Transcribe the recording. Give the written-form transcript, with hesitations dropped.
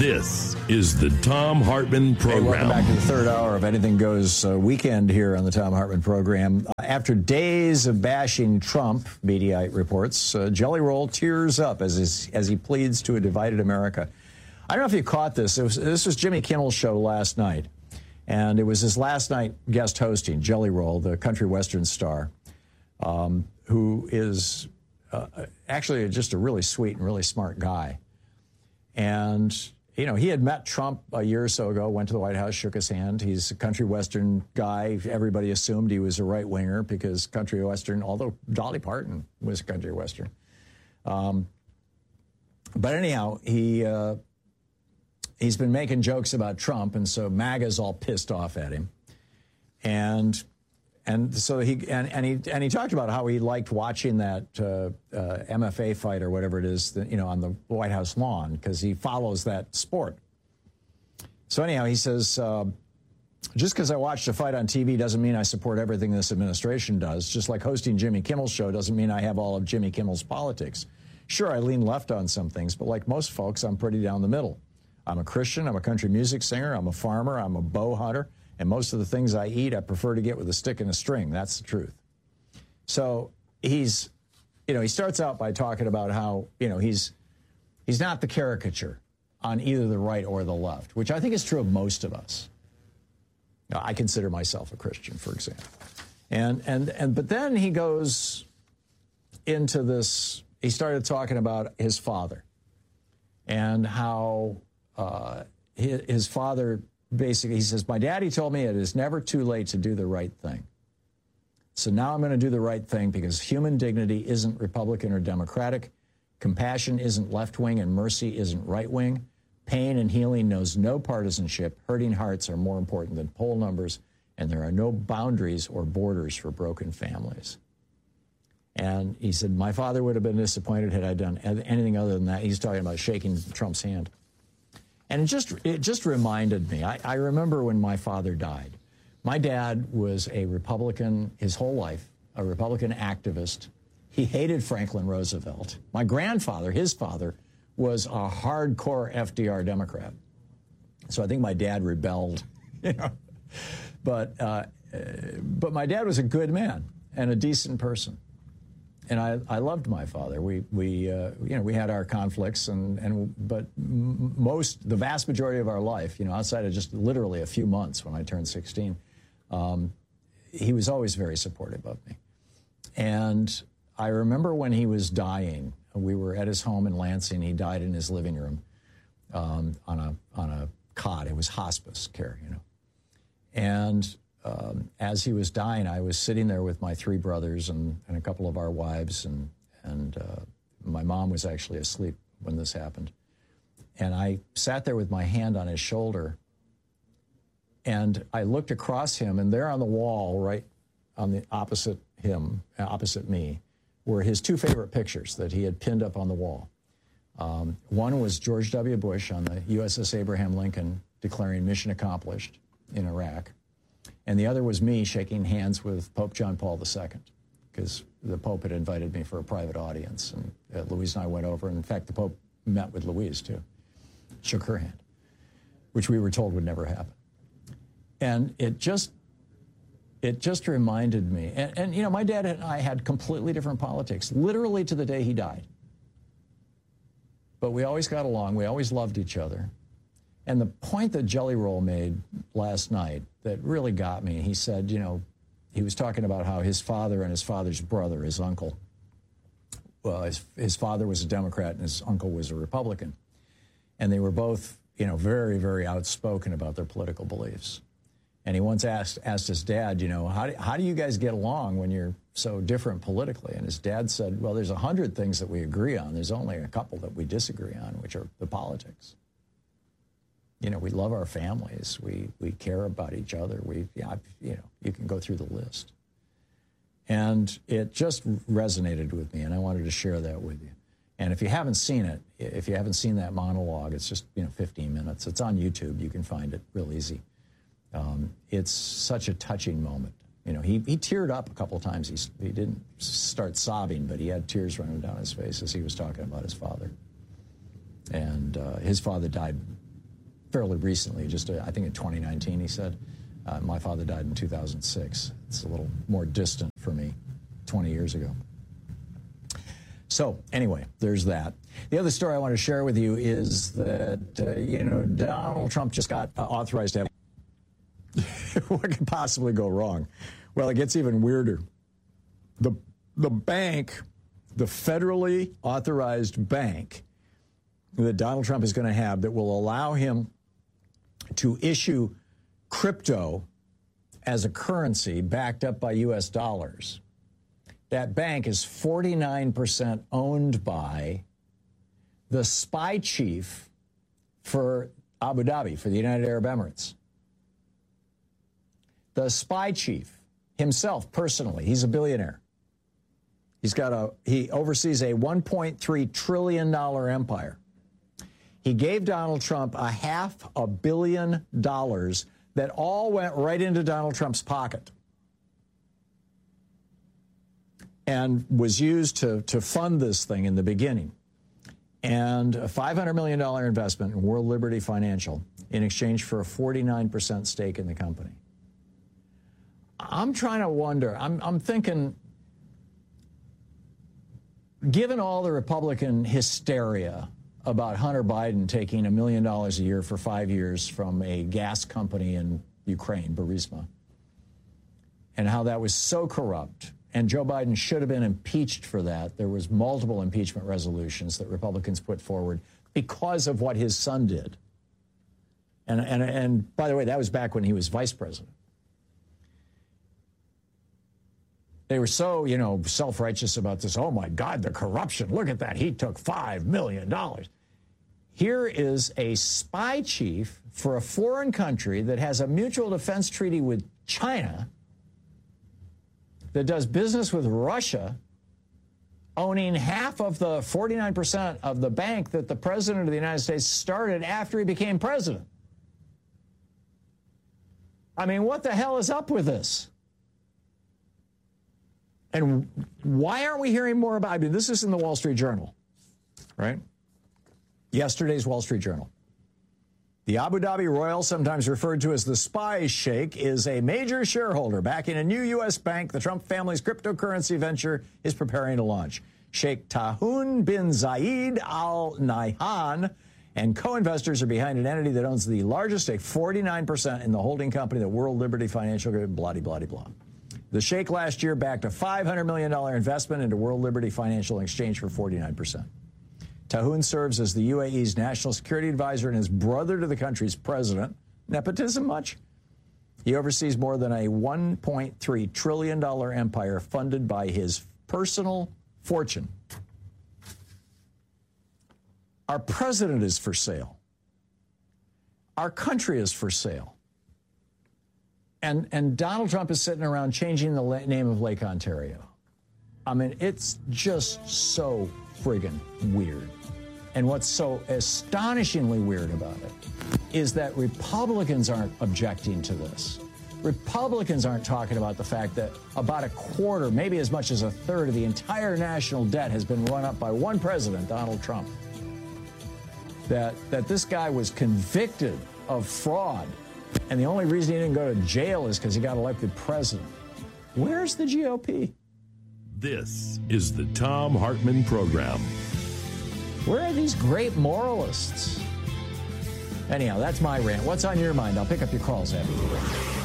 This is the Thom Hartmann Program. Hey, welcome back to the third hour of Anything Goes weekend here on the Thom Hartmann Program. After days of bashing Trump, Mediaite reports, Jelly Roll tears up as he pleads to a divided America. I don't know if you caught this. This was Jimmy Kimmel's show last night, and it was his last night guest hosting, Jelly Roll, the country western star, who is actually just a really sweet and really smart guy. And, you know, he had met Trump a year or so ago, went to the White House, shook his hand. He's a country western guy. Everybody assumed he was a right-winger because country western, although Dolly Parton was country western. But anyhow, he's been making jokes about Trump, and so MAGA's all pissed off at him. And so he talked about how he liked watching that MFA fight or whatever it is, on the White House lawn, because he follows that sport. So anyhow, he says, just because I watched a fight on TV doesn't mean I support everything this administration does. Just like hosting Jimmy Kimmel's show doesn't mean I have all of Jimmy Kimmel's politics. Sure, I lean left on some things, but like most folks, I'm pretty down the middle. I'm a Christian, I'm a country music singer, I'm a farmer, I'm a bow hunter. And most of the things I eat, I prefer to get with a stick and a string. That's the truth. So he starts out by talking about how, he's not the caricature on either the right or the left, which I think is true of most of us. Now, I consider myself a Christian, for example. But then he goes into this, he started talking about his father and how his father. Basically, he says, my daddy told me it is never too late to do the right thing. So now I'm going to do the right thing because human dignity isn't Republican or Democratic. Compassion isn't left-wing and mercy isn't right-wing. Pain and healing knows no partisanship. Hurting hearts are more important than poll numbers, and there are no boundaries or borders for broken families. And he said, my father would have been disappointed had I done anything other than that. He's talking about shaking Trump's hand. And it just reminded me, I remember when my father died. My dad was a Republican his whole life, a Republican activist. He hated Franklin Roosevelt. My grandfather, his father, was a hardcore FDR Democrat. So I think my dad rebelled, But my dad was a good man and a decent person. And I loved my father. We had our conflicts, but the vast majority of our life, outside of just literally a few months when I turned 16, he was always very supportive of me. And I remember when he was dying, we were at his home in Lansing. He died in his living room on a cot. It was hospice care, And as he was dying, I was sitting there with my three brothers and a couple of our wives, and my mom was actually asleep when this happened. And I sat there with my hand on his shoulder, and I looked across him, and there on the wall, right on the opposite me, were his two favorite pictures that he had pinned up on the wall. One was George W. Bush on the USS Abraham Lincoln declaring mission accomplished in Iraq. And the other was me shaking hands with Pope John Paul II, because the Pope had invited me for a private audience. And Louise and I went over. And in fact, the Pope met with Louise, too. Shook her hand, which we were told would never happen. And it just reminded me. And my dad and I had completely different politics, literally to the day he died. But we always got along. We always loved each other. And the point that Jelly Roll made last night that really got me, he said, he was talking about how his father and his father's brother, his uncle, well, his father was a Democrat and his uncle was a Republican. And they were both, very, very outspoken about their political beliefs. And he once asked his dad, how do you guys get along when you're so different politically? And his dad said, well, there's 100 things that we agree on. There's only a couple that we disagree on, which are the politics. We love our families. We care about each other. You can go through the list. And it just resonated with me, and I wanted to share that with you. And if you haven't seen it, if you haven't seen that monologue, it's just 15 minutes. It's on YouTube. You can find it real easy. It's such a touching moment. He teared up a couple of times. He didn't start sobbing, but he had tears running down his face as he was talking about his father. And his father died fairly recently, just I think in 2019, he said. My father died in 2006. It's a little more distant for me, 20 years ago. So anyway, there's that. The other story I want to share with you is that, Donald Trump just got authorized to have... What could possibly go wrong? Well, it gets even weirder. The bank, the federally authorized bank that Donald Trump is going to have that will allow him to issue crypto as a currency backed up by U.S. dollars. That bank is 49% owned by the spy chief for Abu Dhabi, for the United Arab Emirates. The spy chief himself, personally, he's a billionaire. He oversees a $1.3 trillion empire. He gave Donald Trump $500 million that all went right into Donald Trump's pocket and was used to fund this thing in the beginning. And a $500 million investment in World Liberty Financial in exchange for a 49% stake in the company. I'm trying to wonder, I'm thinking, given all the Republican hysteria about Hunter Biden taking $1 million a year for 5 years from a gas company in Ukraine, Burisma, and how that was so corrupt, and Joe Biden should have been impeached for that. There was multiple impeachment resolutions that Republicans put forward because of what his son did. And by the way, that was back when he was vice president. They were so, self-righteous about this. Oh, my God, the corruption. Look at that. He took $5 million. Here is a spy chief for a foreign country that has a mutual defense treaty with China, that does business with Russia, owning half of the 49% of the bank that the president of the United States started after he became president. I mean, what the hell is up with this? And why aren't we hearing more about it? I mean, this is in the Wall Street Journal, right? Yesterday's Wall Street Journal. The Abu Dhabi Royal, sometimes referred to as the spy sheikh, is a major shareholder backing a new U.S. bank the Trump family's cryptocurrency venture is preparing to launch. Sheikh Tahoon bin Zayed Al Nahyan and co-investors are behind an entity that owns the largest stake, 49%, in the holding company, the World Liberty Financial Group, blah-de-blah-de-blah. The sheikh last year backed a $500 million investment into World Liberty Financial in exchange for 49%. Tahoon serves as the UAE's national security advisor and is brother to the country's president. Nepotism much? He oversees more than a $1.3 trillion empire funded by his personal fortune. Our president is for sale. Our country is for sale. And Donald Trump is sitting around changing the name of Lake Ontario. I mean, it's just so friggin' weird. And what's so astonishingly weird about it is that Republicans aren't objecting to this. Republicans aren't talking about the fact that about a quarter, maybe as much as a third of the entire national debt has been run up by one president, Donald Trump. That this guy was convicted of fraud, and the only reason he didn't go to jail is because he got elected president. Where's the GOP? This is the Thom Hartmann Program. Where are these great moralists? Anyhow, that's my rant. What's on your mind? I'll pick up your calls after the break.